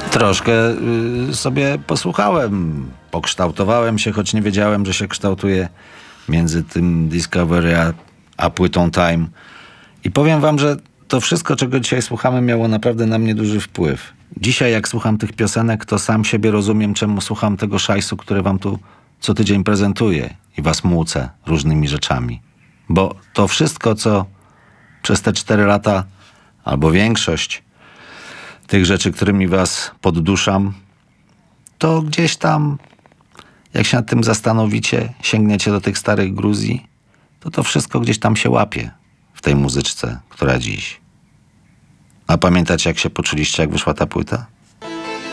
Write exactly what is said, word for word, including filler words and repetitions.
Troszkę y, sobie posłuchałem, pokształtowałem się, choć nie wiedziałem, że się kształtuje między tym Discovery a, a płytą Time. I powiem wam, że to wszystko, czego dzisiaj słuchamy, miało naprawdę na mnie duży wpływ. Dzisiaj, jak słucham tych piosenek, to sam siebie rozumiem, czemu słucham tego szajsu, który wam tu co tydzień prezentuję i was młócę różnymi rzeczami. Bo to wszystko, co przez te cztery lata, albo większość tych rzeczy, którymi was podduszam, to gdzieś tam, jak się nad tym zastanowicie, sięgniecie do tych starych Gruzji, to to wszystko gdzieś tam się łapie w tej muzyczce, która dziś. A pamiętacie, jak się poczuliście, jak wyszła ta płyta?